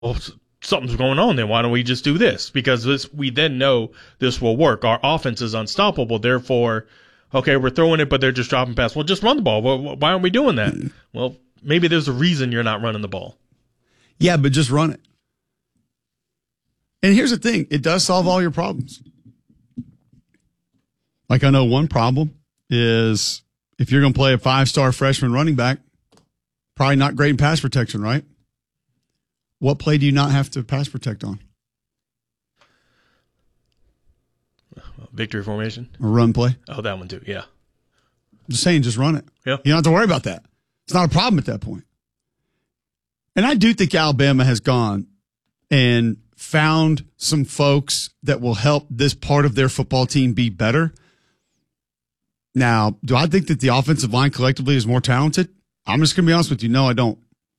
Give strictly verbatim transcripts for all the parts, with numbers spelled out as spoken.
well, something's going on then. Why don't we just do this? Because this, we then know this will work. Our offense is unstoppable. Therefore, okay, we're throwing it, but they're just dropping passes. Well, just run the ball. Well, why aren't we doing that? Well, maybe there's a reason you're not running the ball. Yeah, but just run it. And here's the thing. It does solve all your problems. Like, I know one problem is if you're going to play a five-star freshman running back, probably not great in pass protection, right? What play do you not have to pass protect on? Victory formation? A run play? Oh, that one too, yeah. Just saying, just run it. Yeah. You don't have to worry about that. It's not a problem at that point. And I do think Alabama has gone and found some folks that will help this part of their football team be better. Now, do I think that the offensive line collectively is more talented? I'm just going to be honest with you. No, I don't.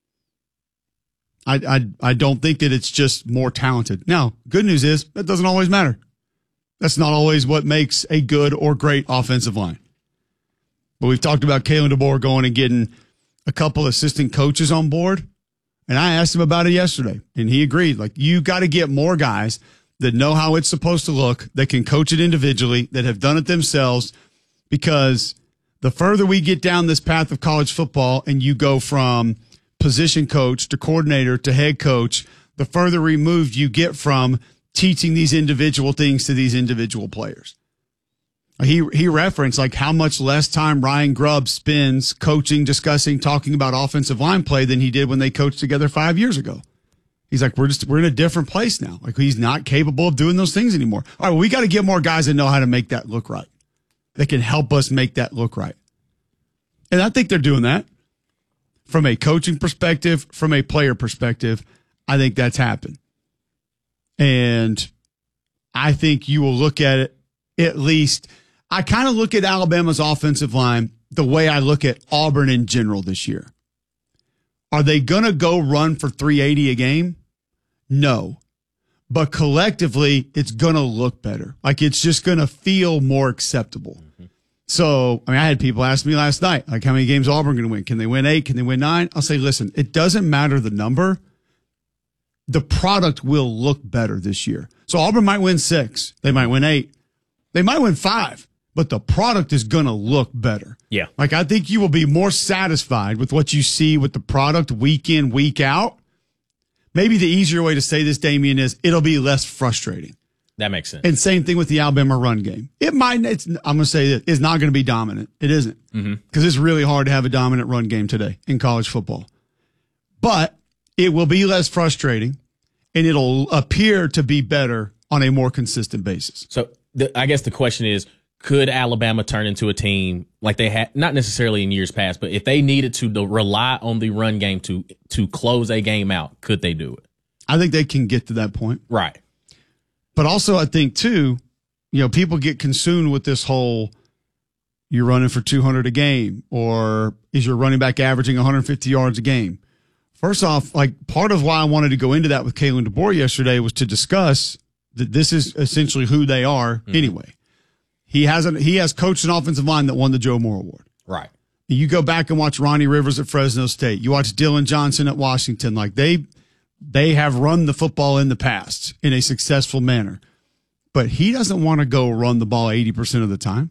I, I, I don't think that it's just more talented. Now, good news is that doesn't always matter. That's not always what makes a good or great offensive line. But we've talked about Kalen DeBoer going and getting a couple assistant coaches on board. And I asked him about it yesterday, and he agreed. Like, you got to get more guys that know how it's supposed to look, that can coach it individually, that have done it themselves, because the further we get down this path of college football and you go from position coach to coordinator to head coach, the further removed you get from teaching these individual things to these individual players. He he referenced like how much less time Ryan Grubb spends coaching, discussing, talking about offensive line play than he did when they coached together five years ago. He's like, we're just we're in a different place now. Like, he's not capable of doing those things anymore. All right, well, we got to get more guys that know how to make that look right, that can help us make that look right. And I think they're doing that from a coaching perspective, from a player perspective. I think that's happened. And I think you will look at it, at least, I kind of look at Alabama's offensive line the way I look at Auburn in general this year. Are they going to go run for three eighty a game? No. But collectively, it's going to look better. Like, it's just going to feel more acceptable. Mm-hmm. So, I mean, I had people ask me last night, like, how many games Auburn going to win? Can they win eight? Can they win nine? I'll say, listen, it doesn't matter the number. The product will look better this year. So Auburn might win six. They might win eight. They might win five, but the product is going to look better. Yeah. Like, I think you will be more satisfied with what you see with the product week in, week out. Maybe the easier way to say this, Damian, is it'll be less frustrating. That makes sense. And same thing with the Alabama run game. It might, it's, I'm going to say that it's not going to be dominant. It isn't. Mm-hmm. Because it's really hard to have a dominant run game today in college football. But it will be less frustrating, and it'll appear to be better on a more consistent basis. So the, I guess the question is, could Alabama turn into a team like they had, not necessarily in years past, but if they needed to, to rely on the run game to to close a game out, could they do it? I think they can get to that point. Right. But also, I think, too, you know, people get consumed with this whole, you're running for two hundred a game, or is your running back averaging one hundred fifty yards a game? First off, like, part of why I wanted to go into that with Kalen DeBoer yesterday was to discuss that this is essentially who they are mm-hmm. anyway. He has an, he has coached an offensive line that won the Joe Moore Award. Right. You go back and watch Ronnie Rivers at Fresno State. You watch Dylan Johnson at Washington. Like, they they have run the football in the past in a successful manner. But he doesn't want to go run the ball eighty percent of the time.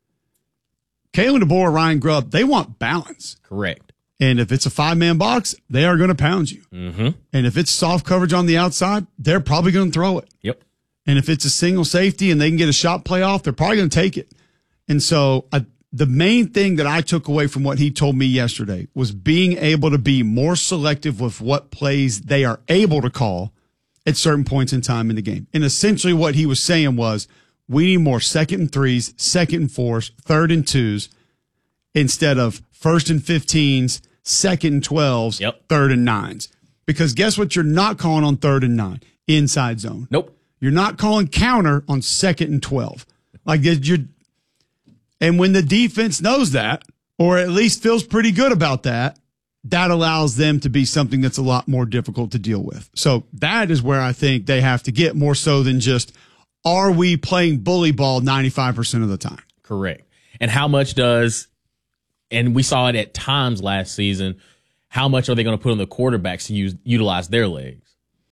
Kalen DeBoer, Ryan Grubb, they want balance. Correct. And if it's a five-man box, they are going to pound you. Mm-hmm. And if it's soft coverage on the outside, they're probably going to throw it. Yep. And if it's a single safety and they can get a shot play off, they're probably going to take it. And so I, the main thing that I took away from what he told me yesterday was being able to be more selective with what plays they are able to call at certain points in time in the game. And essentially what he was saying was, we need more second and threes, second and fours, third and twos, instead of first and fifteens, second and twelves, yep. third and nines. Because guess what you're not calling on third and nine? Inside zone. Nope. You're not calling counter on second and twelve. Like, you're, and when the defense knows that, or at least feels pretty good about that, that allows them to be something that's a lot more difficult to deal with. So that is where I think they have to get more so than just, are we playing bully ball ninety-five percent of the time? Correct. And how much does, and we saw it at times last season, how much are they going to put on the quarterbacks to use, utilize their legs?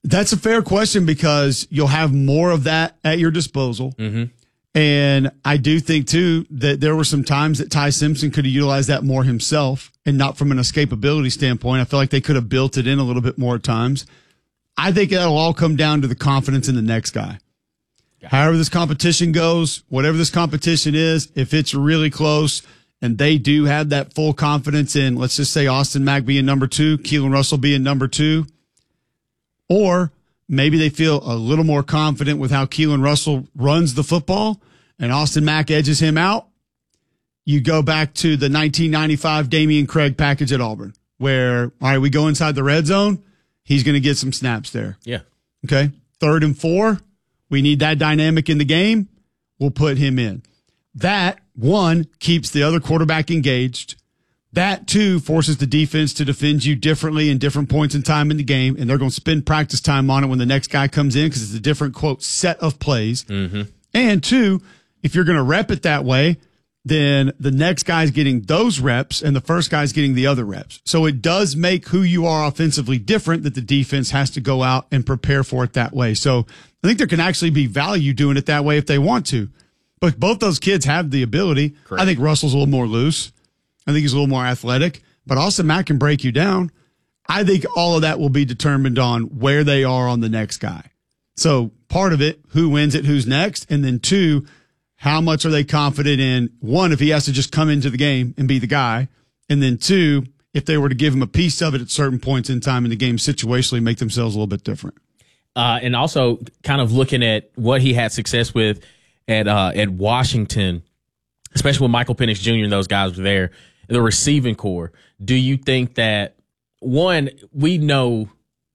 That's a fair question because you'll have more of that at your disposal. Mm-hmm. And I do think, too, that there were some times that Ty Simpson could have utilized that more himself and not from an escapability standpoint. I feel like they could have built it in a little bit more at times. I think that'll all come down to the confidence in the next guy. However this competition goes, whatever this competition is, if it's really close and they do have that full confidence in, let's just say, Austin Mack being number two, Keelan Russell being number two, or maybe they feel a little more confident with how Keelan Russell runs the football and Austin Mack edges him out, you go back to the nineteen ninety-five Damian Craig package at Auburn, where, all right, we go inside the red zone, he's going to get some snaps there. Yeah. Okay. Third and four, we need that dynamic in the game. We'll put him in. That, one, keeps the other quarterback engaged. That, two, forces the defense to defend you differently in different points in time in the game, and they're going to spend practice time on it when the next guy comes in because it's a different, quote, set of plays. Mm-hmm. And, two, if you're going to rep it that way, then the next guy's getting those reps and the first guy's getting the other reps. So it does make who you are offensively different that the defense has to go out and prepare for it that way. So I think there can actually be value doing it that way if they want to. But both those kids have the ability. Correct. I think Russell's a little more loose. I think he's a little more athletic. But Austin Mack can break you down. I think all of that will be determined on where they are on the next guy. So part of it, who wins it, who's next, and then two, how much are they confident in, one, if he has to just come into the game and be the guy, and then two, if they were to give him a piece of it at certain points in time in the game situationally, make themselves a little bit different. Uh, and also kind of looking at what he had success with at uh, at Washington, especially when Michael Penix Junior and those guys were there, the receiving core. Do you think that, one, we know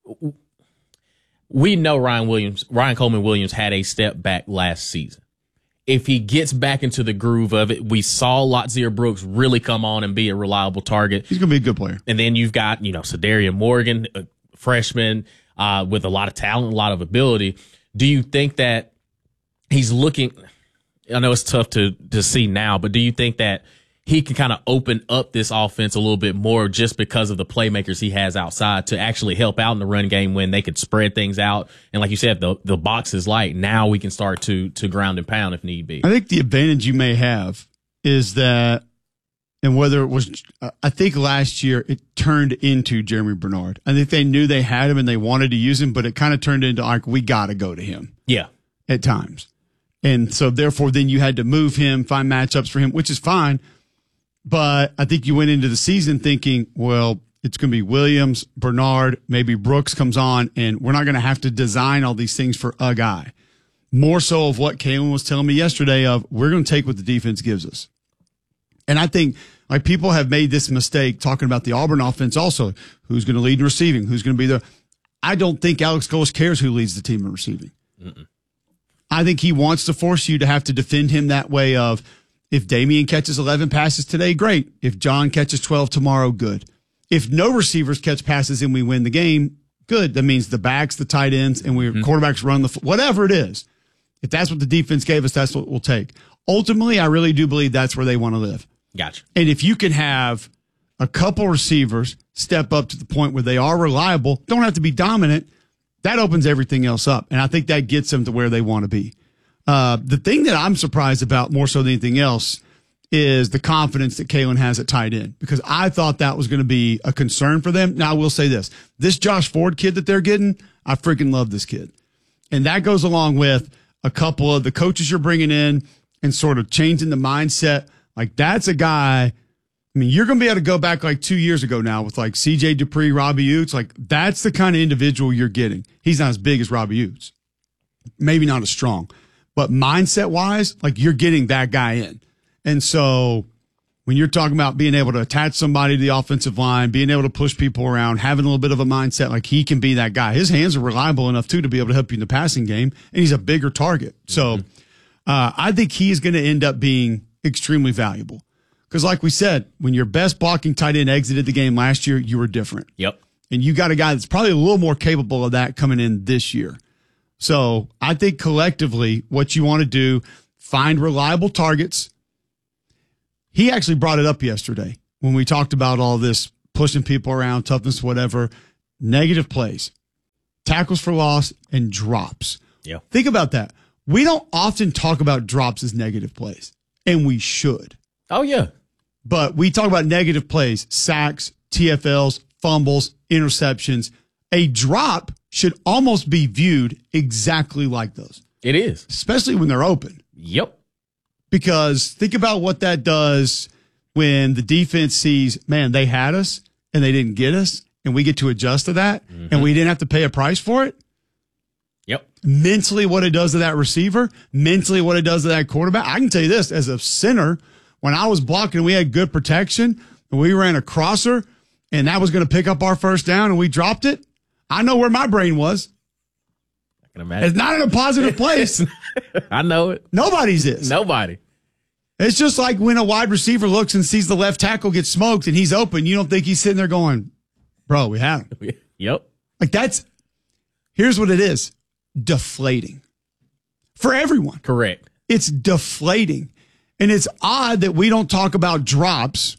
we know Ryan Williams, Ryan Coleman Williams had a step back last season. If he gets back into the groove of it, we saw Latzir Brooks really come on and be a reliable target. He's going to be a good player. And then you've got, you know, Sadarian Morgan, a freshman uh, with a lot of talent, a lot of ability. Do you think that he's looking, I know it's tough to, to see now, but do you think that he can kind of open up this offense a little bit more just because of the playmakers he has outside to actually help out in the run game when they could spread things out? And like you said, the the box is light. Now we can start to to ground and pound if need be. I think the advantage you may have is that, and whether it was, I think last year it turned into Jeremy Bernard. I think they knew they had him and they wanted to use him, but it kind of turned into like, we got to go to him. Yeah. At times. And so therefore then you had to move him, find matchups for him, which is fine. But I think you went into the season thinking, well, it's going to be Williams, Bernard, maybe Brooks comes on, and we're not going to have to design all these things for a guy. More so of what Kalen was telling me yesterday of, we're going to take what the defense gives us. And I think like people have made this mistake talking about the Auburn offense also. Who's going to lead in receiving? Who's going to be there? I don't think Alex Goles cares who leads the team in receiving. Mm-mm. I think he wants to force you to have to defend him that way of, if Damian catches eleven passes today, great. If John catches twelve tomorrow, good. If no receivers catch passes and we win the game, good. That means the backs, the tight ends, and we mm-hmm. quarterbacks run the whatever it is. If that's what the defense gave us, that's what we'll take. Ultimately, I really do believe that's where they want to live. Gotcha. And if you can have a couple receivers step up to the point where they are reliable, don't have to be dominant, that opens everything else up. And I think that gets them to where they want to be. Uh, the thing that I'm surprised about more so than anything else is the confidence that Kalen has at tight end, because I thought that was going to be a concern for them. Now, I will say this. This Josh Ford kid that they're getting, I freaking love this kid. And that goes along with a couple of the coaches you're bringing in and sort of changing the mindset. Like, that's a guy, I mean, you're going to be able to go back like two years ago now with like C J Dupree, Robbie Utes. Like, that's the kind of individual you're getting. He's not as big as Robbie Utes. Maybe not as strong. But mindset-wise, like, you're getting that guy in. And so when you're talking about being able to attach somebody to the offensive line, being able to push people around, having a little bit of a mindset, like, he can be that guy. His hands are reliable enough, too, to be able to help you in the passing game, and he's a bigger target. So uh, I think he's going to end up being extremely valuable. Because like we said, when your best blocking tight end exited the game last year, you were different. Yep. And you got a guy that's probably a little more capable of that coming in this year. So I think collectively what you want to do, find reliable targets. He actually brought it up yesterday when we talked about all this pushing people around, toughness, whatever, negative plays. tackles for loss, and drops. Yeah. Think about that. We don't often talk about drops as negative plays, and we should. Oh, yeah. But we talk about negative plays, sacks, T F Ls, fumbles, interceptions. A drop should almost be viewed exactly like those. It is. Especially when they're open. Yep. Because think about what that does when the defense sees, man, they had us and they didn't get us, and we get to adjust to that, mm-hmm. and we didn't have to pay a price for it. Yep. Mentally, what it does to that receiver, mentally, what it does to that quarterback. I can tell you this, as a center, when I was blocking, we had good protection, and we ran a crosser, and that was going to pick up our first down, and we dropped it. I know where my brain was. I can imagine. It's not in a positive place. I know it. Nobody's is. Nobody. It's just like when a wide receiver looks and sees the left tackle get smoked and he's open. You don't think he's sitting there going, bro, we had him. Yep. Like that's, here's what it is. Deflating. For everyone. Correct. It's deflating. And it's odd that we don't talk about drops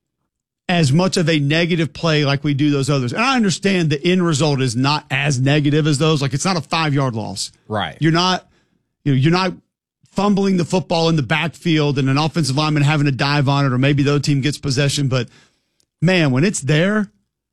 as much of a negative play like we do those others. And I understand the end result is not as negative as those. Like it's not a five-yard loss. Right. You're not, you know, you're not fumbling the football in the backfield and an offensive lineman having to dive on it, or maybe the other team gets possession. But man, when it's there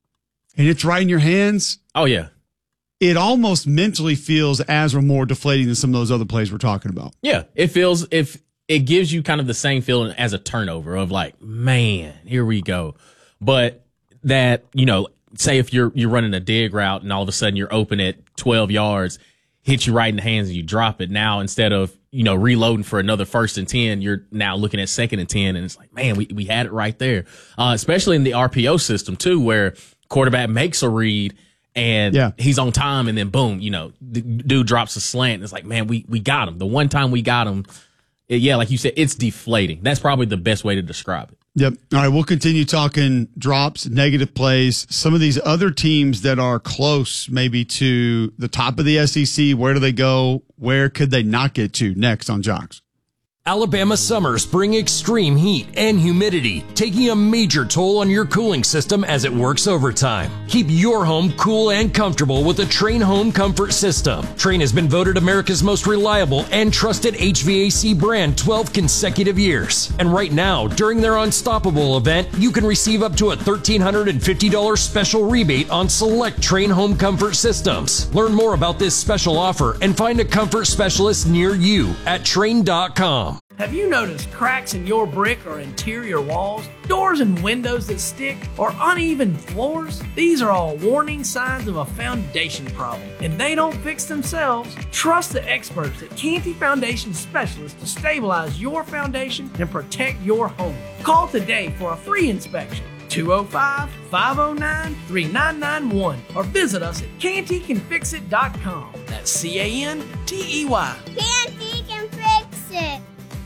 and it's right in your hands. Oh, yeah. It almost mentally feels as or more deflating than some of those other plays we're talking about. Yeah. It feels, if it gives you kind of the same feeling as a turnover of like, man, here we go. But that, you know, say if you're, you're running a dig route and all of a sudden you're open at twelve yards, hit you right in the hands and you drop it. Now, instead of, you know, reloading for another first and ten, you're now looking at second and ten, and it's like, man, we, we had it right there. Uh, especially in the R P O system too, where quarterback makes a read and yeah. he's on time, and then boom, you know, the dude drops a slant. And it's like, man, we, we got him. The one time we got him, it, yeah, like you said, it's deflating. That's probably the best way to describe it. Yep. All right, we'll continue talking drops, negative plays. Some of these other teams that are close maybe to the top of the S E C, where do they go? Where could they not get to? Next on Jocks. Alabama summers bring extreme heat and humidity, taking a major toll on your cooling system as it works overtime. Keep your home cool and comfortable with the Trane Home Comfort System. Trane has been voted America's most reliable and trusted H V A C brand twelve consecutive years. And right now, during their Unstoppable event, you can receive up to a one thousand three hundred fifty dollars special rebate on select Trane Home Comfort systems. Learn more about this special offer and find a comfort specialist near you at Trane dot com. Have you noticed cracks in your brick or interior walls, doors and windows that stick, or uneven floors? These are all warning signs of a foundation problem, and they don't fix themselves. Trust the experts at Canty Foundation Specialists to stabilize your foundation and protect your home. Call today for a free inspection. two oh five, five oh nine, three nine nine one or visit us at canty can fix it dot com. That's C A N T E Y. Canty can fix it.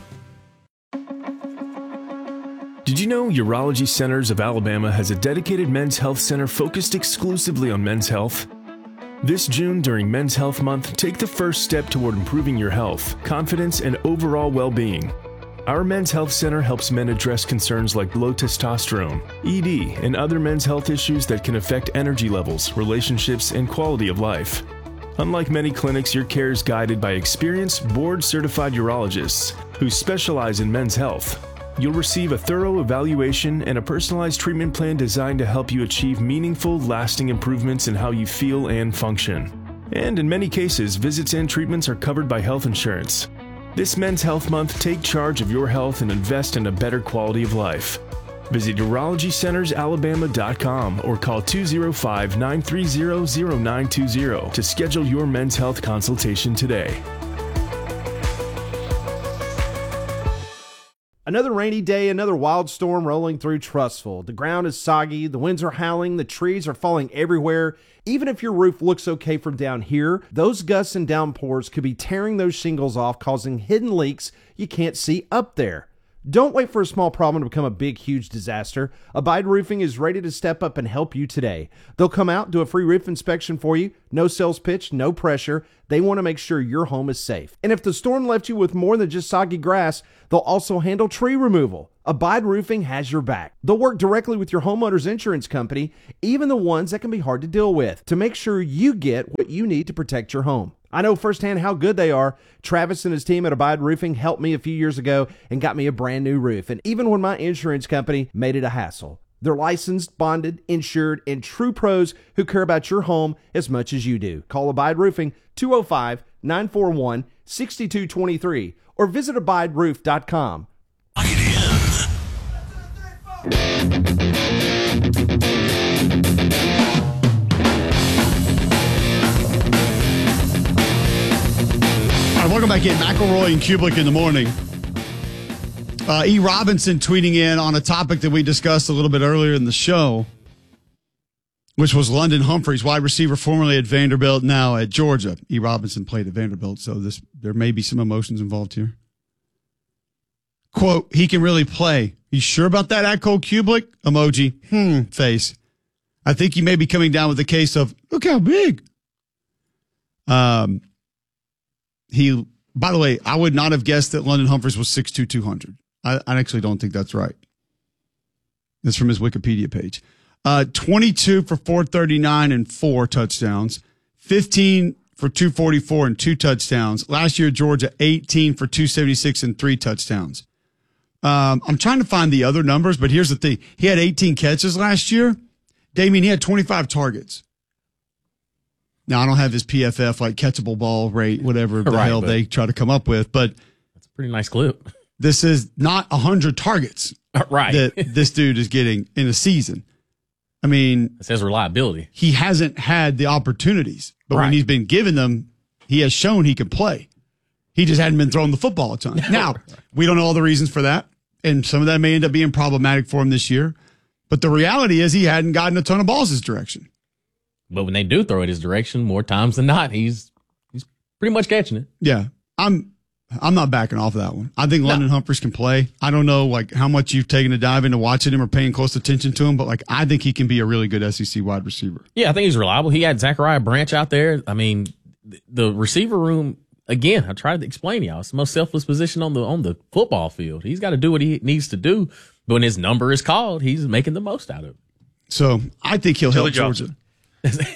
Did you know Urology Centers of Alabama has a dedicated men's health center focused exclusively on men's health? This June, during Men's Health Month, take the first step toward improving your health, confidence, and overall well-being. Our Men's Health Center helps men address concerns like low testosterone, E D, and other men's health issues that can affect energy levels, relationships, and quality of life. Unlike many clinics, your care is guided by experienced, board-certified urologists who specialize in men's health. You'll receive a thorough evaluation and a personalized treatment plan designed to help you achieve meaningful, lasting improvements in how you feel and function. And in many cases, visits and treatments are covered by health insurance. This Men's Health Month, take charge of your health and invest in a better quality of life. Visit urology centers alabama dot com or call two oh five, nine three oh, oh nine two oh to schedule your men's health consultation today. Another rainy day, another wild storm rolling through Trussville. The ground is soggy, the winds are howling, the trees are falling everywhere. Even if your roof looks okay from down here, those gusts and downpours could be tearing those shingles off, causing hidden leaks you can't see up there. Don't wait for a small problem to become a big, huge disaster. Abide Roofing is ready to step up and help you today. They'll come out, do a free roof inspection for you. No sales pitch, no pressure. They want to make sure your home is safe. And if the storm left you with more than just soggy grass, they'll also handle tree removal. Abide Roofing has your back. They'll work directly with your homeowner's insurance company, even the ones that can be hard to deal with, to make sure you get what you need to protect your home. I know firsthand how good they are. Travis and his team at Abide Roofing helped me a few years ago and got me a brand new roof. And even when my insurance company made it a hassle, they're licensed, bonded, insured, and true pros who care about your home as much as you do. Call Abide Roofing two oh five, nine four one, six two two three or visit abide roof dot com. Welcome back in. McElroy and Kublik in the morning. Uh, E. Robinson tweeting in on a topic that we discussed a little bit earlier in the show, which was London Humphreys, wide receiver formerly at Vanderbilt, now at Georgia. E. Robinson played at Vanderbilt, so this there may be some emotions involved here. Quote, he can really play. You sure about that, at Cole Kublik? Emoji, hmm, face. I think he may be coming down with the case of, look how big. Um... He, by the way, I would not have guessed that London Humphreys was six two, two hundred. I, I actually don't think that's right. That's from his Wikipedia page. Uh, twenty-two for four thirty-nine and four touchdowns. fifteen for two forty-four and two touchdowns. Last year, Georgia, eighteen for two seventy-six and three touchdowns. Um, I'm trying to find the other numbers, but here's the thing. He had eighteen catches last year. Damien, he had twenty-five targets. Now, I don't have his P F F, like catchable ball rate, whatever the right, hell they try to come up with, but that's a pretty nice clip. This is not one hundred targets right. that this dude is getting in a season. I mean, it says reliability. He hasn't had the opportunities, but right. when he's been given them, he has shown he can play. He just hadn't been throwing the football a ton. Now, we don't know all the reasons for that, and some of that may end up being problematic for him this year, but the reality is he hadn't gotten a ton of balls his direction. But when they do throw it his direction, more times than not, he's he's pretty much catching it. Yeah, I'm I'm not backing off of that one. I think no. London Humphreys can play. I don't know like how much you've taken a dive into watching him or paying close attention to him, but like I think he can be a really good S E C wide receiver. Yeah, I think he's reliable. He had Zachariah Branch out there. I mean, the receiver room, again, I tried to explain to y'all, it's the most selfless position on the on the football field. He's got to do what he needs to do, but when his number is called, he's making the most out of it. So I think he'll Tilly help Johnson. Georgia.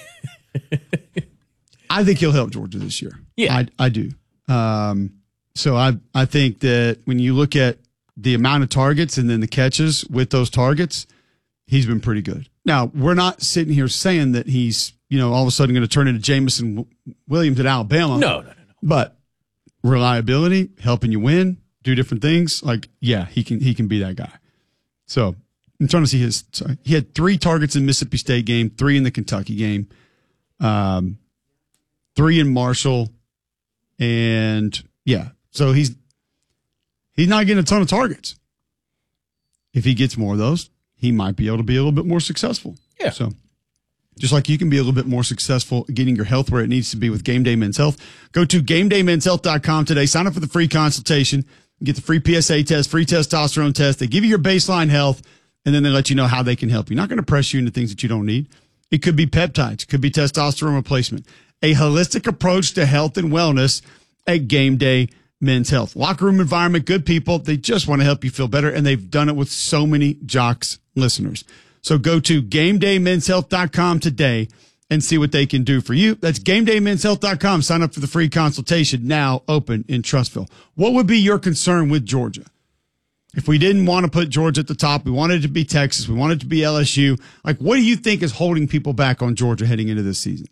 I think he'll help Georgia this year. Yeah, I, I do. Um, so I I think that when you look at the amount of targets and then the catches with those targets, he's been pretty good. Now, we're not sitting here saying that he's, you know, all of a sudden going to turn into Jameson Williams at Alabama. No, no, no, no. But reliability, helping you win, do different things. Like, yeah, he can he can be that guy. So I'm trying to see his. Sorry, he had three targets in Mississippi State game, three in the Kentucky game, um, three in Marshall, and yeah. So he's he's not getting a ton of targets. If he gets more of those, he might be able to be a little bit more successful. Yeah. So just like you can be a little bit more successful getting your health where it needs to be with Game Day Men's Health, go to game day men's health dot com today. Sign up for the free consultation. Get the free P S A test, free testosterone test. They give you your baseline health, and then they let you know how they can help you. Not going to press you into things that you don't need. It could be peptides. It could be testosterone replacement. A holistic approach to health and wellness at Game Day Men's Health. Locker room environment, good people. They just want to help you feel better, and they've done it with so many Jocks listeners. So go to game day men's health dot com today and see what they can do for you. That's game day men's health dot com. Sign up for the free consultation, now open in Trustville. What would be your concern with Georgia? If we didn't want to put Georgia at the top, we wanted it to be Texas, we wanted it to be L S U. Like, what do you think is holding people back on Georgia heading into this season?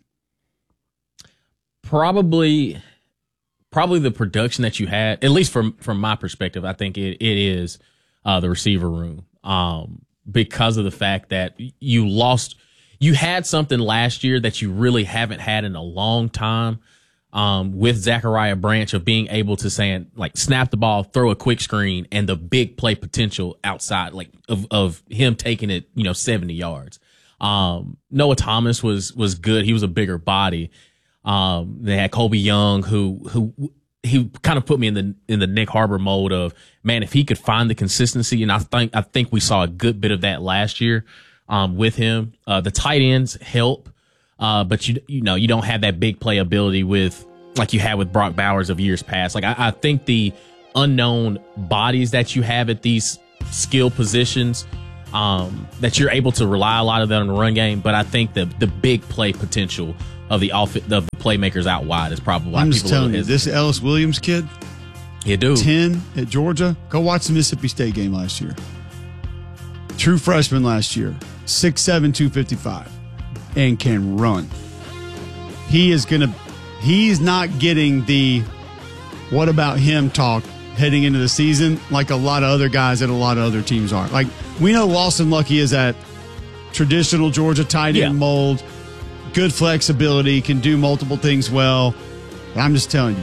Probably, probably the production that you had, at least from, from my perspective, I think it, it is uh, the receiver room. Um, because of the fact that you lost, you had something last year that you really haven't had in a long time, um, with Zachariah Branch, of being able to say, like, snap the ball, throw a quick screen, and the big play potential outside, like, of, of him taking it, you know, seventy yards. Um, Noah Thomas was, was good. He was a bigger body. Um, they had Colby Young, who, who he kind of put me in the in the Nick Harbor mode of, man, if he could find the consistency, and I think I think we saw a good bit of that last year um, with him. Uh, the tight ends help, uh, but you you know you don't have that big play ability with like you had with Brock Bowers of years past. Like I, I think the unknown bodies that you have at these skill positions, um, that you're able to rely a lot of that on the run game, but I think the the big play potential of the off of the playmakers out wide is probably why I'm just people telling you, this Ellis Williams kid, you do ten at Georgia. Go watch the Mississippi State game last year. True freshman last year, six seven, two fifty-five, and can run. He is gonna. He's not getting the what about him talk heading into the season like a lot of other guys at a lot of other teams are. Like we know Lawson Lucky is at traditional Georgia tight end Yeah. mold. Good flexibility, can do multiple things well. But I'm just telling you,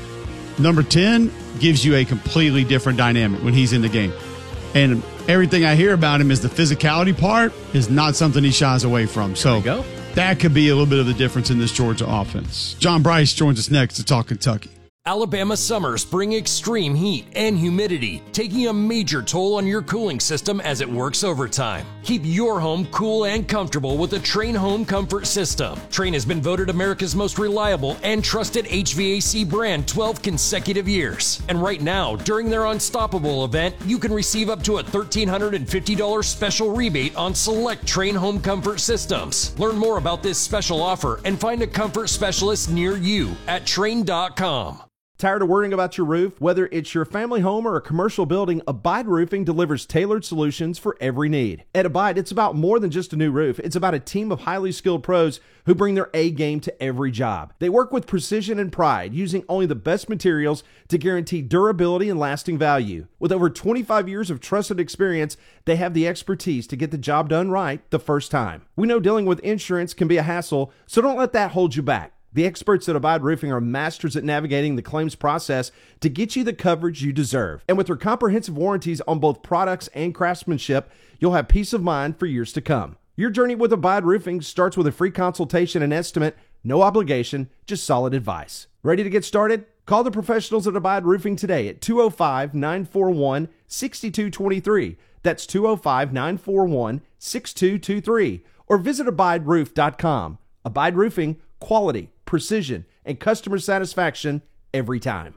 number ten gives you a completely different dynamic when he's in the game. And everything I hear about him is the physicality part is not something he shies away from. So go. that could be a little bit of the difference in this Georgia offense. John Bryce joins us next to talk Kentucky. Alabama summers bring extreme heat and humidity, taking a major toll on your cooling system as it works overtime. Keep your home cool and comfortable with the Trane Home Comfort System. Trane has been voted America's most reliable and trusted H V A C brand twelve consecutive years. And right now, during their Unstoppable event, you can receive up to a one thousand three hundred fifty dollars special rebate on select Trane Home Comfort systems. Learn more about this special offer and find a comfort specialist near you at Trane dot com. Tired of worrying about your roof? Whether it's your family home or a commercial building, Abide Roofing delivers tailored solutions for every need. At Abide, it's about more than just a new roof. It's about a team of highly skilled pros who bring their A game to every job. They work with precision and pride, using only the best materials to guarantee durability and lasting value. With over twenty-five years of trusted experience, they have the expertise to get the job done right the first time. We know dealing with insurance can be a hassle, so don't let that hold you back. The experts at Abide Roofing are masters at navigating the claims process to get you the coverage you deserve. And with their comprehensive warranties on both products and craftsmanship, you'll have peace of mind for years to come. Your journey with Abide Roofing starts with a free consultation and estimate, no obligation, just solid advice. Ready to get started? Call the professionals at Abide Roofing today at two oh five, nine four one, six two two three. That's two oh five, nine four one, six two two three. Or visit abide roof dot com. Abide Roofing, quality, precision, and customer satisfaction every time.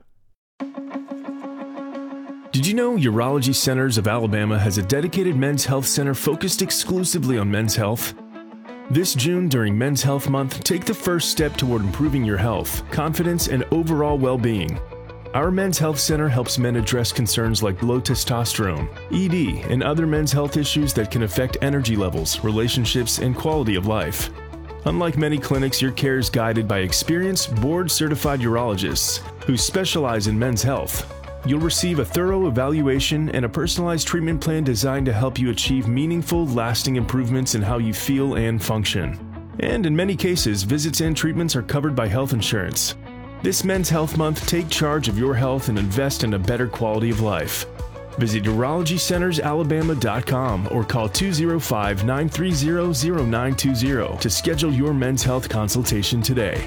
Did you know Urology Centers of Alabama has a dedicated men's health center focused exclusively on men's health? This June, during Men's Health Month, take the first step toward improving your health, confidence, and overall well-being. Our Men's Health Center helps men address concerns like low testosterone, E D, and other men's health issues that can affect energy levels, relationships, and quality of life. Unlike many clinics, your care is guided by experienced, board-certified urologists who specialize in men's health. You'll receive a thorough evaluation and a personalized treatment plan designed to help you achieve meaningful, lasting improvements in how you feel and function. And in many cases, visits and treatments are covered by health insurance. This Men's Health Month, take charge of your health and invest in a better quality of life. Visit urology centers alabama dot com or call two oh five, nine three zero, zero nine two zero to schedule your men's health consultation today.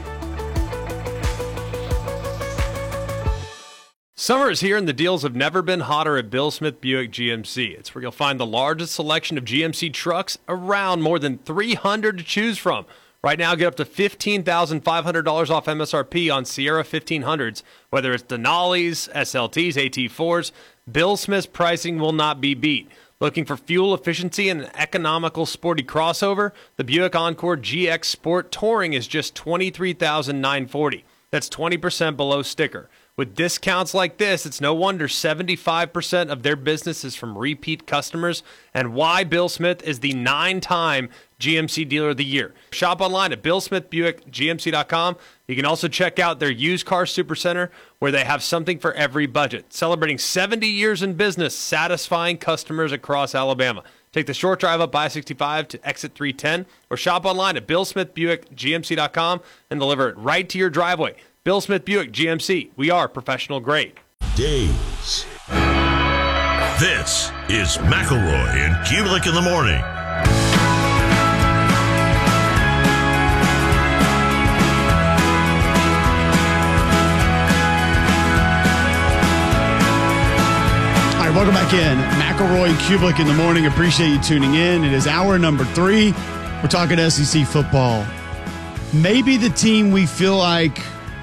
Summer is here and the deals have never been hotter at Bill Smith Buick G M C. It's where you'll find the largest selection of G M C trucks around, more than three hundred to choose from. Right now, get up to fifteen thousand five hundred dollars off M S R P on Sierra fifteen hundreds. Whether it's Denali's, S L Ts, A T fours, Bill Smith's pricing will not be beat. Looking for fuel efficiency and an economical sporty crossover? The Buick Encore G X Sport Touring is just twenty-three thousand nine hundred forty dollars. That's twenty percent below sticker. With discounts like this, it's no wonder seventy-five percent of their business is from repeat customers, and why Bill Smith is the nine-time G M C Dealer of the Year. Shop online at bill smith buick g m c dot com. You can also check out their used car supercenter, where they have something for every budget. Celebrating seventy years in business, satisfying customers across Alabama. Take the short drive up I sixty-five to exit three ten, or shop online at bill smith buick g m c dot com and deliver it right to your driveway. Bill Smith Buick G M C. We are professional grade. Days. This is McElroy and Kulik in the morning. Welcome back in. McElroy and Kublik in the morning. Appreciate you tuning in. It is hour number three. We're talking S E C football. Maybe the team we feel like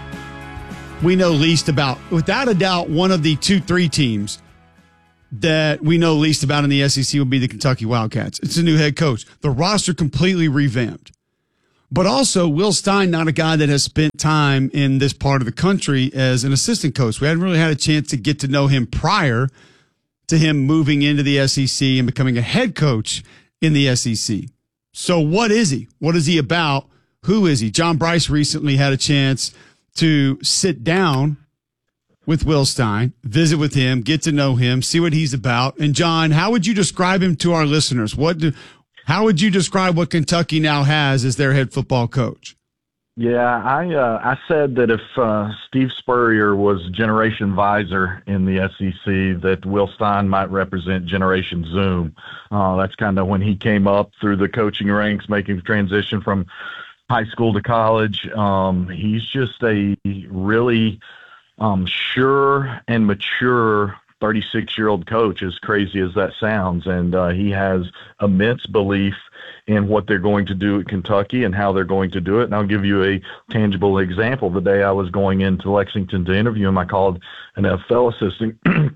we know least about. Without a doubt, one of the two, three teams that we know least about in the S E C will be the Kentucky Wildcats. It's a new head coach. The roster completely revamped. But also, Will Stein, not a guy that has spent time in this part of the country as an assistant coach. We hadn't really had a chance to get to know him prior to him moving into the S E C and becoming a head coach in the S E C. So what is he? What is he about? Who is he? John Bryce recently had a chance to sit down with Will Stein, visit with him, get to know him, see what he's about. And John, how would you describe him to our listeners? What do, how would you describe what Kentucky now has as their head football coach? Yeah, I uh, I said that if uh, Steve Spurrier was Generation Visor in the S E C, that Will Stein might represent Generation Zoom. Uh, that's kind of when he came up through the coaching ranks, making the transition from high school to college. Um, he's just a really um, sure and mature thirty-six-year-old coach, as crazy as that sounds. And uh, he has immense belief in what they're going to do at Kentucky and how they're going to do it. And I'll give you a tangible example. The day I was going into Lexington to interview him, I called an N F L assistant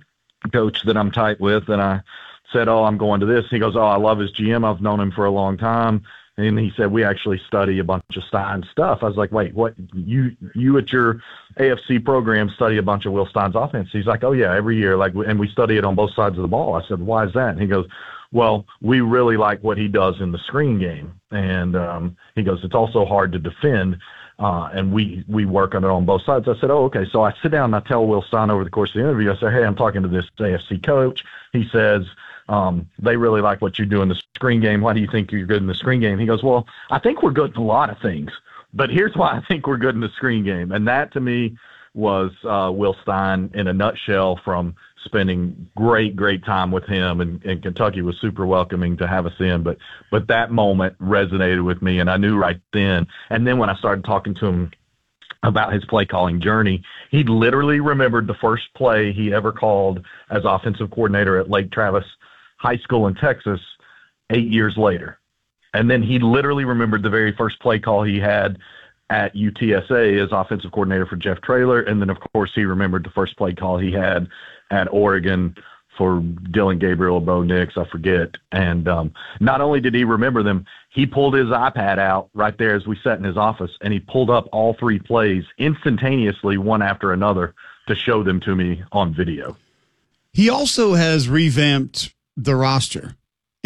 coach that I'm tight with, and I said, oh, I'm going to this. He goes, oh, I love his G M. I've known him for a long time. And he said, we actually study a bunch of Stein stuff. I was like, wait, what? You you at your A F C program study a bunch of Will Stein's offense? He's like, oh, yeah, every year. Like, and we study it on both sides of the ball. I said, why is that? And he goes, well, we really like what he does in the screen game. And um, he goes, it's also hard to defend, uh, and we, we work on it on both sides. I said, oh, okay. So I sit down and I tell Will Stein over the course of the interview, I say, hey, I'm talking to this A F C coach. He says, um, they really like what you do in the screen game. Why do you think you're good in the screen game? He goes, well, I think we're good in a lot of things, but here's why I think we're good in the screen game. And that to me was uh, Will Stein in a nutshell, from spending great, great time with him, and, and Kentucky was super welcoming to have us in. But but that moment resonated with me, and I knew right then. And then when I started talking to him about his play calling journey, he literally remembered the first play he ever called as offensive coordinator at Lake Travis High School in Texas eight years later. And then he literally remembered the very first play call he had at U T S A as offensive coordinator for Jeff Traylor. And then, of course, he remembered the first play call he had at Oregon for Dylan Gabriel or Bo Nix, I forget. And um, not only did he remember them, he pulled his iPad out right there as we sat in his office, and he pulled up all three plays instantaneously, one after another, to show them to me on video. He also has revamped the roster.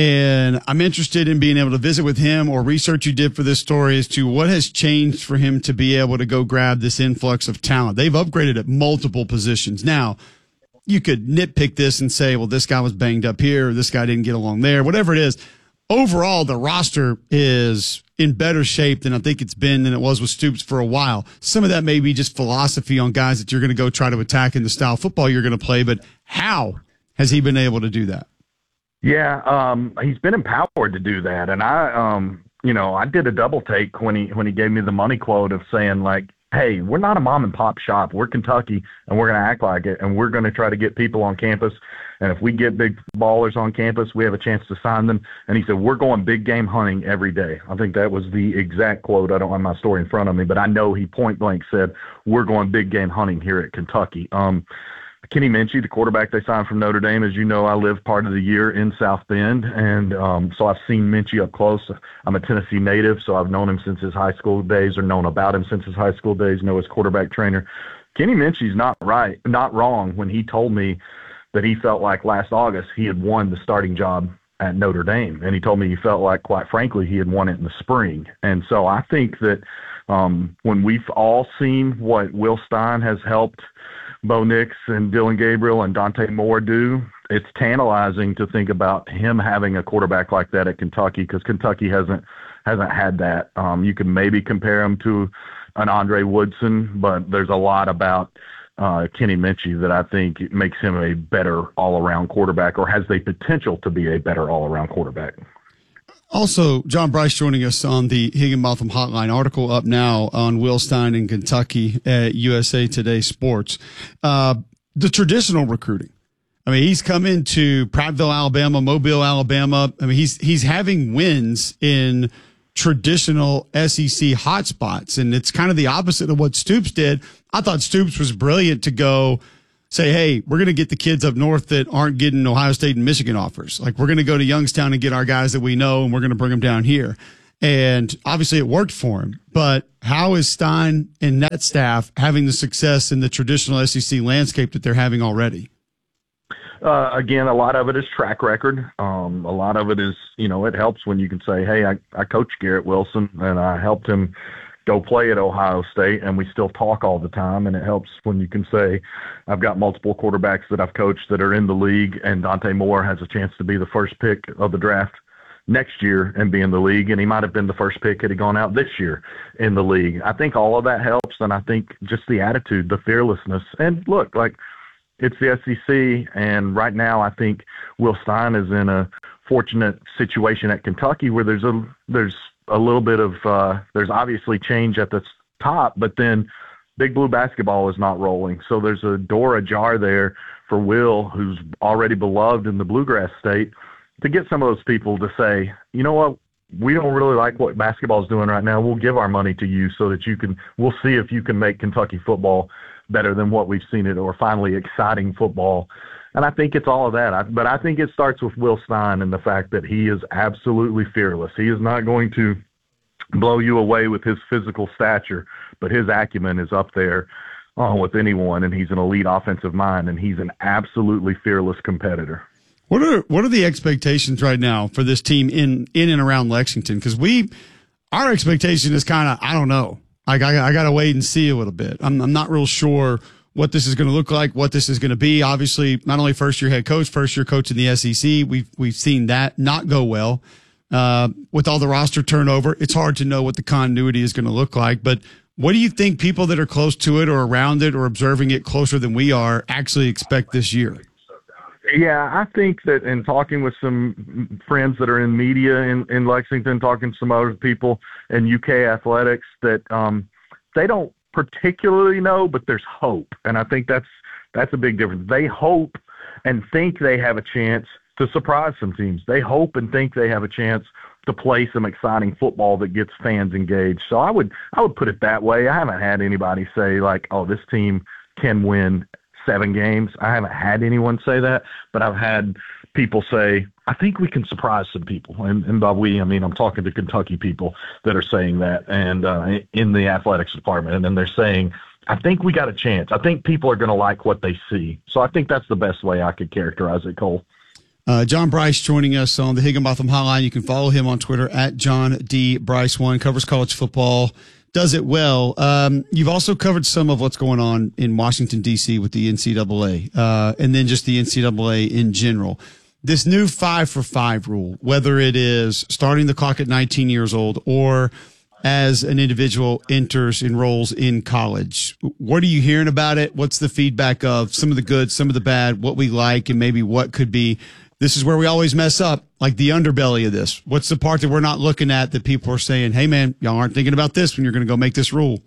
And I'm interested in being able to visit with him, or research you did for this story, as to what has changed for him to be able to go grab this influx of talent. They've upgraded at multiple positions. Now, you could nitpick this and say, well, this guy was banged up here, or this guy didn't get along there, whatever it is. Overall, the roster is in better shape than I think it's been than it was with Stoops for a while. Some of that may be just philosophy on guys that you're going to go try to attack in the style of football you're going to play, but how has he been able to do that? Yeah, um, he's been empowered to do that. And I, um, you know, I did a double take when he, when he gave me the money quote of saying, like, hey, we're not a mom and pop shop. We're Kentucky, and we're going to act like it. And we're going to try to get people on campus. And if we get big ballers on campus, we have a chance to sign them. And he said, we're going big game hunting every day. I think that was the exact quote. I don't have my story in front of me, but I know he point blank said, we're going big game hunting here at Kentucky. Um, Kenny Minchey, the quarterback they signed from Notre Dame, as you know, I live part of the year in South Bend, and um, so I've seen Minchey up close. I'm a Tennessee native, so I've known him since his high school days, or known about him since his high school days, know his quarterback trainer. Kenny Minchey's not right, not wrong when he told me that he felt like last August he had won the starting job at Notre Dame, and he told me he felt like, quite frankly, he had won it in the spring. And so I think that um, when we've all seen what Will Stein has helped Bo Nix and Dylan Gabriel and Dante Moore do, it's tantalizing to think about him having a quarterback like that at Kentucky, because Kentucky hasn't hasn't had that. Um, you can maybe compare him to an Andre Woodson, but there's a lot about uh, Kenny Minchey that I think makes him a better all-around quarterback, or has the potential to be a better all-around quarterback. Also, John Bryce joining us on the Higginbotham Hotline. Article up now on Will Stein in Kentucky at U S A Today Sports. Uh, the traditional recruiting. I mean, he's come into Prattville, Alabama, Mobile, Alabama. I mean, he's he's having wins in traditional S E C hotspots, and it's kind of the opposite of what Stoops did. I thought Stoops was brilliant to go say, hey, we're going to get the kids up north that aren't getting Ohio State and Michigan offers. Like, we're going to go to Youngstown and get our guys that we know, and we're going to bring them down here. And obviously it worked for him. But how is Stein and that staff having the success in the traditional S E C landscape that they're having already? Uh, again, a lot of it is track record. Um, a lot of it is, you know, it helps when you can say, hey, I, I coached Garrett Wilson and I helped him go play at Ohio State, and we still talk all the time. And it helps when you can say, I've got multiple quarterbacks that I've coached that are in the league, and Dante Moore has a chance to be the first pick of the draft next year and be in the league, and he might have been the first pick had he gone out this year in the league. I think all of that helps, and I think just the attitude, the fearlessness. And look, like, it's the S E C, and right now I think Will Stein is in a fortunate situation at Kentucky where there's a there's a little bit of uh, there's obviously change at the top, but then Big Blue basketball is not rolling. So there's a door ajar there for Will, who's already beloved in the Bluegrass State, to get some of those people to say, you know what, we don't really like what basketball is doing right now. We'll give our money to you so that you can, we'll see if you can make Kentucky football better than what we've seen it, or finally exciting football. And I think it's all of that. I, but I think it starts with Will Stein and the fact that he is absolutely fearless. He is not going to blow you away with his physical stature, but his acumen is up there uh, with anyone, and he's an elite offensive mind, and he's an absolutely fearless competitor. What are what are the expectations right now for this team in in and around Lexington? Because we, our expectation is kind of, I don't know. Like, I, I got to wait and see a little bit. I'm, I'm not real sure what this is going to look like, what this is going to be. Obviously, not only first-year head coach, first-year coach in the S E C, we've, we've seen that not go well. Uh, with all the roster turnover, it's hard to know what the continuity is going to look like. But what do you think people that are close to it or around it or observing it closer than we are actually expect this year? Yeah, I think that in talking with some friends that are in media in, in Lexington, talking to some other people in U K athletics, that um, they don't particularly know, but there's hope. And I think that's that's a big difference. They hope and think they have a chance to surprise some teams. They hope and think they have a chance to play some exciting football that gets fans engaged. So I would I would put it that way. I haven't had anybody say, like, oh, this team can win seven games. I haven't had anyone say that, but I've had people say, I think we can surprise some people. And, and by we, I mean, I'm talking to Kentucky people that are saying that, and uh, in the athletics department. And then they're saying, I think we got a chance. I think people are going to like what they see. So I think that's the best way I could characterize it, Cole. Uh, John Bryce joining us on the Higginbotham Hotline. You can follow him on Twitter at John D. Bryce one. Covers college football, does it well. Um, you've also covered some of what's going on in Washington, D C with the N C double A, uh, and then just the N C double A in general. This new five for five rule, whether it is starting the clock at nineteen years old or as an individual enters, enrolls in college. What are you hearing about it? What's the feedback of some of the good, some of the bad, what we like, and maybe what could be, this is where we always mess up, like the underbelly of this. What's the part that we're not looking at that people are saying, hey, man, y'all aren't thinking about this when you're going to go make this rule?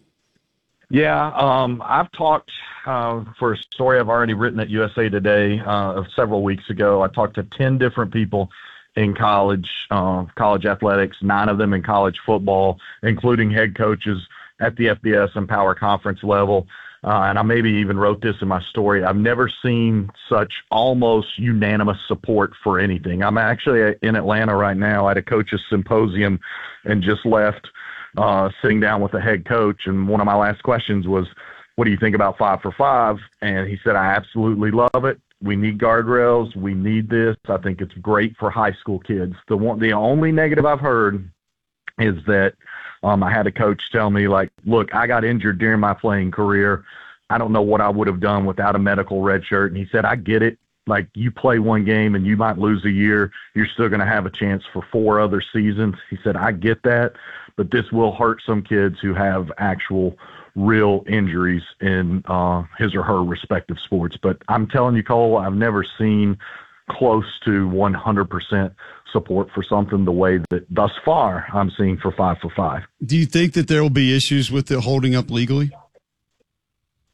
Yeah, um, I've talked uh, for a story I've already written at U S A Today uh, several weeks ago. I talked to ten different people in college, uh, college athletics, nine of them in college football, including head coaches at the F B S and Power Conference level. Uh, and I maybe even wrote this in my story. I've never seen such almost unanimous support for anything. I'm actually in Atlanta right now at a coaches symposium and just left uh, sitting down with the head coach. And one of my last questions was, what do you think about five for five? And he said, I absolutely love it. We need guardrails. We need this. I think it's great for high school kids. The one, the only negative I've heard is that um, I had a coach tell me, like, look, I got injured during my playing career. I don't know what I would have done without a medical red shirt. And he said, I get it. Like, you play one game and you might lose a year. You're still going to have a chance for four other seasons. He said, I get that, but this will hurt some kids who have actual real injuries in uh, his or her respective sports. But I'm telling you, Cole, I've never seen close to one hundred percent support for something the way that thus far I'm seeing for five for five. Do you think that there will be issues with it holding up legally?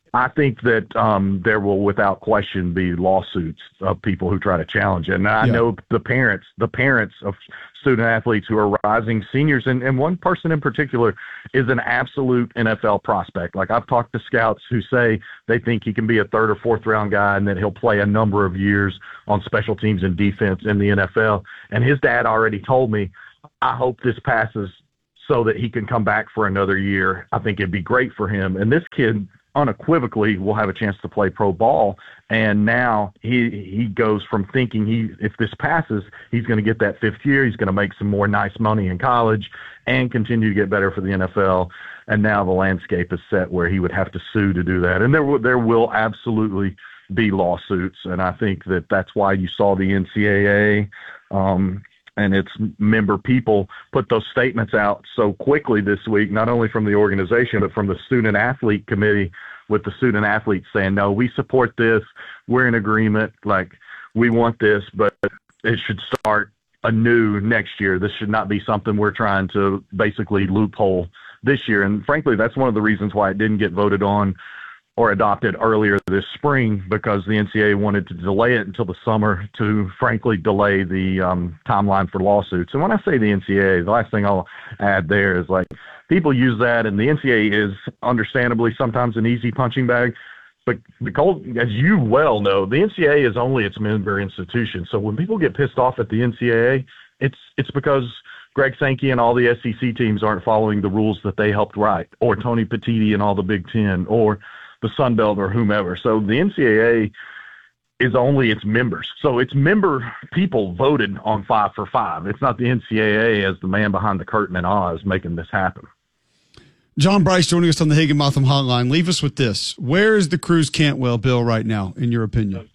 I think that um, there will, without question, be lawsuits of people who try to challenge it. And I Yeah. know the parents, the parents of student athletes who are rising seniors, and, and one person in particular is an absolute N F L prospect. Like, I've talked to scouts who say they think he can be a third or fourth round guy and that he'll play a number of years on special teams and defense in the N F L. And his dad already told me, I hope this passes so that he can come back for another year. I think it'd be great for him. And this kid unequivocally will have a chance to play pro ball. And now he he goes from thinking he if this passes, he's going to get that fifth year, he's going to make some more nice money in college and continue to get better for the N F L. And now the landscape is set where he would have to sue to do that. And there will, there will absolutely be lawsuits. And I think that that's why you saw the N C double A um, and its member people put those statements out so quickly this week, not only from the organization, but from the student athlete committee, with the student athletes saying, no, we support this. We're in agreement. Like, we want this, but it should start anew next year. This should not be something we're trying to basically loophole this year. And frankly, that's one of the reasons why it didn't get voted on or adopted earlier this spring, because the N C double A wanted to delay it until the summer to, frankly, delay the um, timeline for lawsuits. And when I say the N C double A, the last thing I'll add there is, like, people use that, and the N C double A is understandably sometimes an easy punching bag. But the Colt, as you well know, the N C double A is only its member institution. So when people get pissed off at the N C double A, it's it's because Greg Sankey and all the S E C teams aren't following the rules that they helped write, or Tony Petitti and all the Big Ten, or the Sun Belt, or whomever. So the N C double A is only its members. So its member people voted on five for five. It's not the N C double A as the man behind the curtain in Oz making this happen. John Bryce joining us on the Higginbotham Hotline. Leave us with this. Where is the Cruz Cantwell bill right now, in your opinion?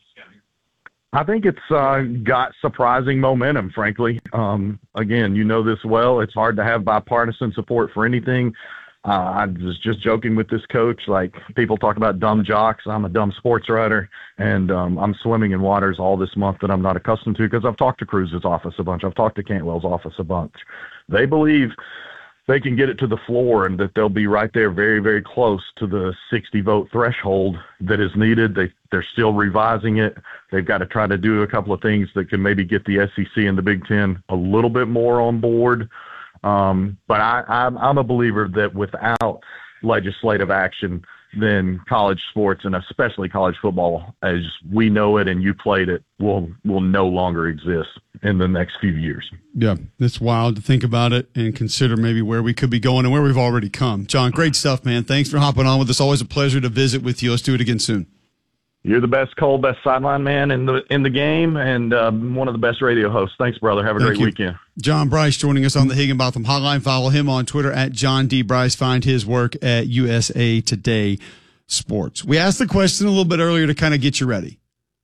I think it's uh, got surprising momentum, frankly. Um, again, you know this well. It's hard to have bipartisan support for anything. Uh, I was just joking with this coach. Like, people talk about dumb jocks. I'm a dumb sports writer, and um, I'm swimming in waters all this month that I'm not accustomed to, because I've talked to Cruz's office a bunch. I've talked to Cantwell's office a bunch. They believe they can get it to the floor and that they'll be right there very, very close to the sixty vote threshold that is needed. They, they're still revising it. They've got to try to do a couple of things that can maybe get the S E C and the Big Ten a little bit more on board. Um, but I, I'm, I'm a believer that without legislative action, then college sports, and especially college football, as we know it and you played it, will will no longer exist in the next few years. Yeah, it's wild to think about it and consider maybe where we could be going and where we've already come. John, great stuff, man. Thanks for hopping on with us. Always a pleasure to visit with you. Let's do it again soon. You're the best Cole, best sideline man in the in the game, and uh, one of the best radio hosts. Thanks, brother. Have a Thank great you. weekend. John Bryce joining us on the Higginbotham Hotline. Follow him on Twitter at John D. Bryce. Find his work at U S A Today Sports. We asked the question a little bit earlier to kind of get you ready.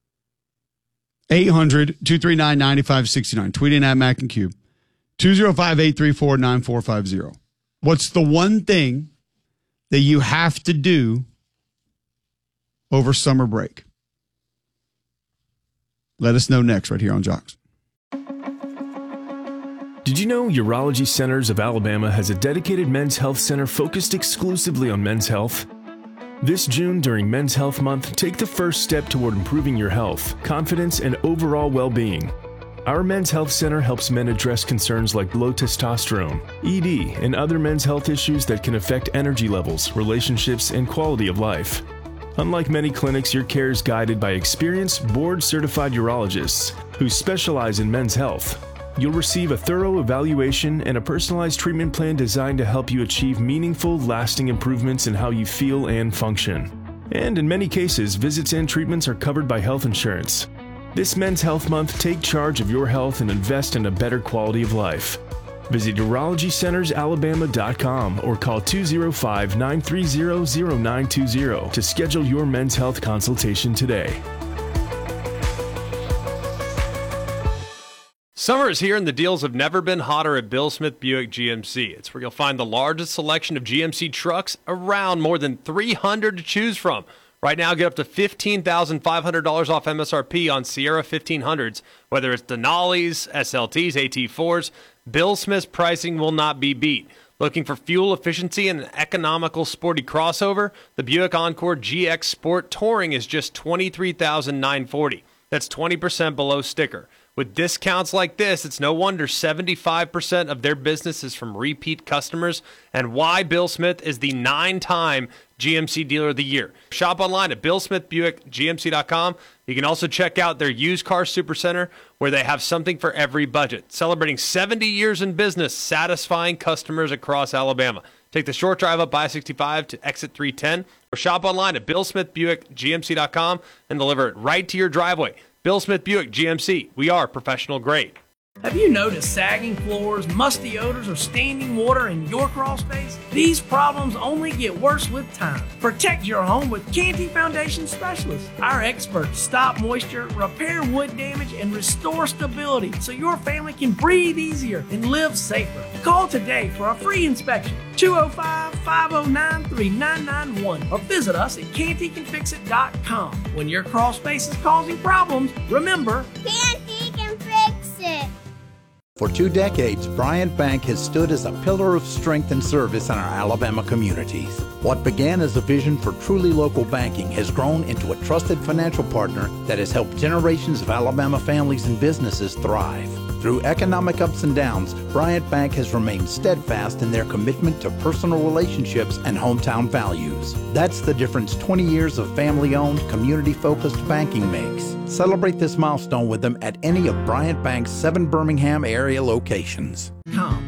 eight hundred, two three nine, nine five six nine. Tweet in at Mac and Cube. two oh five, eight three four, nine four five zero. What's the one thing that you have to do over summer break? Let us know next right here on Jocks. Did you know Urology Centers of Alabama has a dedicated men's health center focused exclusively on men's health? This June, during Men's Health Month, take the first step toward improving your health, confidence, and overall well-being. Our Men's Health Center helps men address concerns like low testosterone, E D, and other men's health issues that can affect energy levels, relationships, and quality of life. Unlike many clinics, your care is guided by experienced, board-certified urologists who specialize in men's health. You'll receive a thorough evaluation and a personalized treatment plan designed to help you achieve meaningful, lasting improvements in how you feel and function. And in many cases, visits and treatments are covered by health insurance. This Men's Health Month, take charge of your health and invest in a better quality of life. Visit urology centers alabama dot com or call two oh five, nine three zero, zero nine two zero to schedule your men's health consultation today. Summer is here and the deals have never been hotter at Bill Smith Buick G M C. It's where you'll find the largest selection of G M C trucks, around more than three hundred to choose from. Right now, get up to fifteen thousand five hundred dollars off M S R P on Sierra fifteen hundreds. Whether it's Denali's, S L Ts, A T fours, Bill Smith's pricing will not be beat. Looking for fuel efficiency and an economical sporty crossover? The Buick Encore G X Sport Touring is just twenty-three thousand nine hundred forty dollars. That's twenty percent below sticker. With discounts like this, it's no wonder seventy-five percent of their business is from repeat customers, and why Bill Smith is the nine-time G M C Dealer of the Year. Shop online at bill smith buick g m c dot com. You can also check out their used car supercenter, where they have something for every budget. Celebrating seventy years in business, satisfying customers across Alabama. Take the short drive up I sixty-five to exit three ten, or shop online at bill smith buick g m c dot com and deliver it right to your driveway. Bill Smith Buick G M C. We are professional grade. Have you noticed sagging floors, musty odors, or standing water in your crawl space? These problems only get worse with time. Protect your home with Canty Foundation Specialists. Our experts stop moisture, repair wood damage, and restore stability so your family can breathe easier and live safer. Call today for a free inspection. two oh five, five oh nine, three nine nine one or visit us at canty can fix it dot com. When your crawl space is causing problems, remember, Canty can fix it. For two decades, Bryant Bank has stood as a pillar of strength and service in our Alabama communities. What began as a vision for truly local banking has grown into a trusted financial partner that has helped generations of Alabama families and businesses thrive. Through economic ups and downs, Bryant Bank has remained steadfast in their commitment to personal relationships and hometown values. That's the difference twenty years of family-owned, community-focused banking makes. Celebrate this milestone with them at any of Bryant Bank's seven Birmingham area locations. Come.